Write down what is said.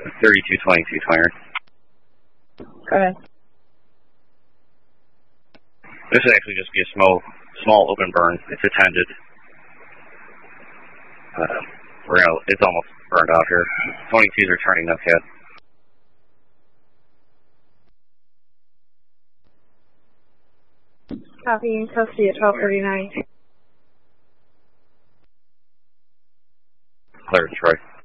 3222 Twinger. Go ahead. This would actually just be a small open burn. It's attended. It's almost burned out here. 22s are turning up yet. Copy in custody at 12:39. Clear, Troy.